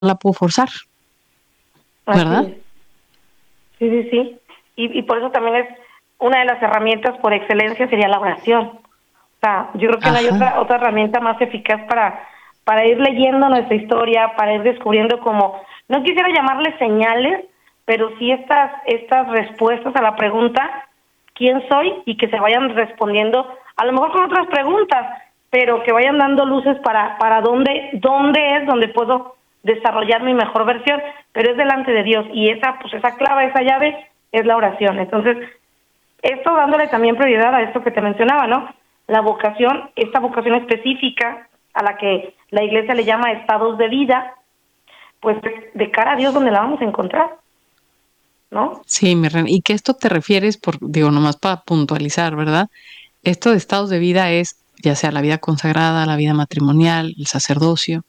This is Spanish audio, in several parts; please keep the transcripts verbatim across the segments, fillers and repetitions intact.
la puedo forzar, ¿verdad? Así es. Sí, sí, sí. Y, y por eso también es una de las herramientas por excelencia sería la oración. O sea, yo creo que no hay Ajá. otra otra herramienta más eficaz para para ir leyendo nuestra historia, para ir descubriendo como, no quisiera llamarle señales, pero sí estas estas respuestas a la pregunta ¿quién soy? Y que se vayan respondiendo, a lo mejor con otras preguntas, pero que vayan dando luces para para dónde dónde es donde puedo desarrollar mi mejor versión, pero es delante de Dios y esa pues esa clave, esa llave es la oración. Entonces, esto dándole también prioridad a esto que te mencionaba, ¿no? La vocación, esta vocación específica a la que la iglesia le llama estados de vida, pues de cara a Dios donde la vamos a encontrar, ¿no? Sí, mi reina. Y que esto te refieres, por, digo, nomás para puntualizar, ¿verdad? Esto de estados de vida es ya sea la vida consagrada, la vida matrimonial, el sacerdocio.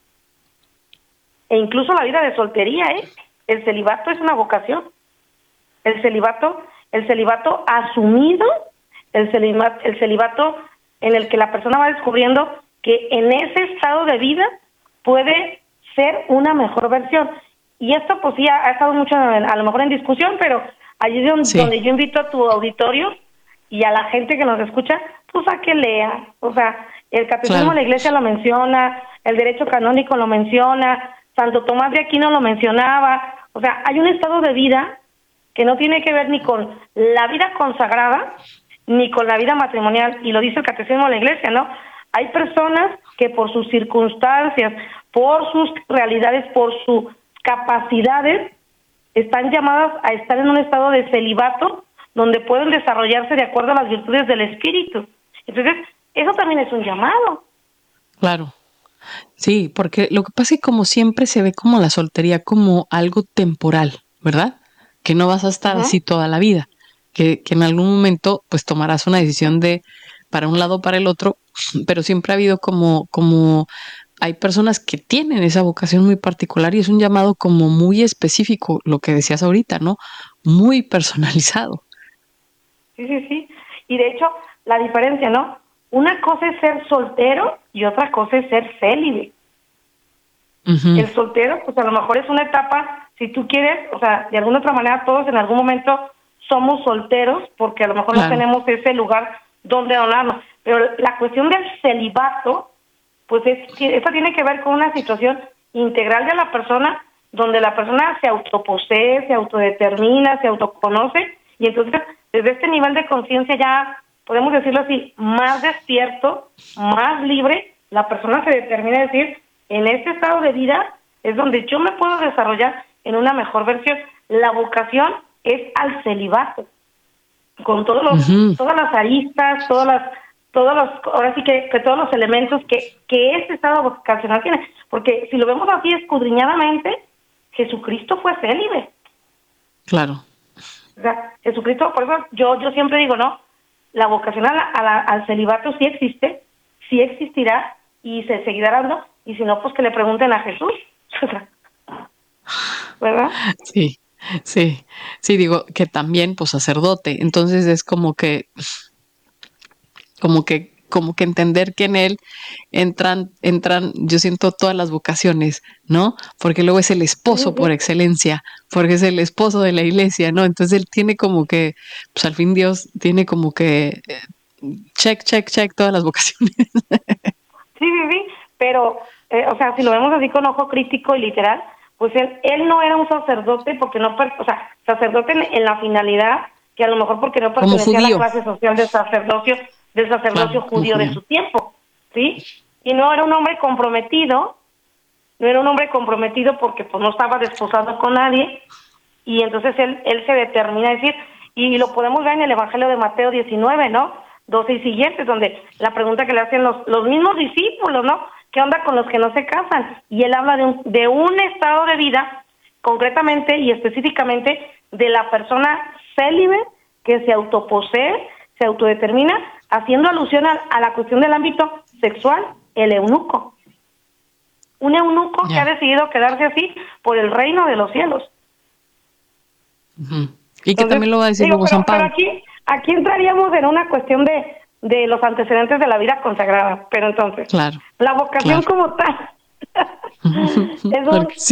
E incluso la vida de soltería, ¿eh? El celibato es una vocación. El celibato, el celibato asumido, el celibato, el celibato en el que la persona va descubriendo que en ese estado de vida puede ser una mejor versión. Y esto pues sí ha, ha estado mucho en, a lo mejor en discusión, pero allí es donde, Sí, donde yo invito a tu auditorio y a la gente que nos escucha, pues a que lea. O sea, el catecismo de claro. la iglesia lo menciona, el derecho canónico lo menciona, Santo Tomás de Aquino lo mencionaba. O sea, hay un estado de vida que no tiene que ver ni con la vida consagrada ni con la vida matrimonial, y lo dice el catecismo de la iglesia, ¿no? Hay personas que por sus circunstancias, por sus realidades, por sus capacidades, están llamadas a estar en un estado de celibato donde pueden desarrollarse de acuerdo a las virtudes del espíritu. Entonces, eso también es un llamado. Claro. Sí, porque lo que pasa es que como siempre se ve como la soltería como algo temporal, ¿verdad? Que no vas a estar así Uh-huh. toda la vida, que, que en algún momento pues tomarás una decisión de para un lado o para el otro, pero siempre ha habido como, como hay personas que tienen esa vocación muy particular y es un llamado como muy específico, lo que decías ahorita, ¿no? Muy personalizado. Sí, sí, sí. Y de hecho, la diferencia, ¿no? Una cosa es ser soltero y otra cosa es ser célibe. Ujú, El soltero, pues a lo mejor es una etapa, si tú quieres, o sea, de alguna otra manera todos en algún momento somos solteros porque a lo mejor no claro. tenemos ese lugar donde donarnos. Pero la cuestión del celibato, pues es que esto tiene que ver con una situación integral de la persona, donde la persona se autoposee, se autodetermina, se autoconoce, y entonces desde este nivel de conciencia ya, podemos decirlo así, más despierto, más libre, la persona se determina a decir, en este estado de vida es donde yo me puedo desarrollar en una mejor versión. La vocación es al celibato, con todos los, Ujú, todas las aristas, todas las, todos los, ahora sí que, que todos los elementos que, que este estado vocacional tiene. Porque si lo vemos así escudriñadamente, Jesucristo fue célibe. claro. O sea, Jesucristo, por eso yo, yo siempre digo, ¿no? La vocación a la, a la, al celibato sí existe, sí existirá y se seguirá dando, y si no, pues que le pregunten a Jesús, ¿verdad? Sí, sí, sí, digo que también, pues sacerdote, entonces es como que, como que, como que entender que en él entran, entran, yo siento todas las vocaciones, ¿no? Porque luego es el Sí, sí, esposo por sí. excelencia, porque es el esposo de la iglesia, ¿no? Entonces él tiene como que, pues al fin Dios tiene como que eh, check, check, check todas las vocaciones. Sí, sí, sí, pero, eh, o sea, si lo vemos así con ojo crítico y literal, pues él, él no era un sacerdote porque no, per- o sea, sacerdote en, en la finalidad, que a lo mejor porque no Como pertenecía a la judío, clase social del sacerdocio, del sacerdocio claro, como judío de judío. su tiempo, ¿sí? Y no era un hombre comprometido, no era un hombre comprometido porque pues no estaba desposado con nadie, y entonces él, él se determina a decir, y lo podemos ver en el Evangelio de Mateo diecinueve, ¿no? doce y siguientes, donde la pregunta que le hacen los, los mismos discípulos, ¿no? ¿Qué onda con los que no se casan? Y él habla de un, de un estado de vida, concretamente y específicamente, de la persona célibe que se autoposee, se autodetermina, haciendo alusión a, a la cuestión del ámbito sexual, el eunuco. Un eunuco que ha Ya. decidido quedarse así por el reino de los cielos. Ujú. Y que Entonces, también lo va a decir digo, luego San pero pero Pablo. aquí aquí entraríamos en una cuestión de de los antecedentes de la vida consagrada, pero entonces, Claro, la vocación claro. como tal, Es un,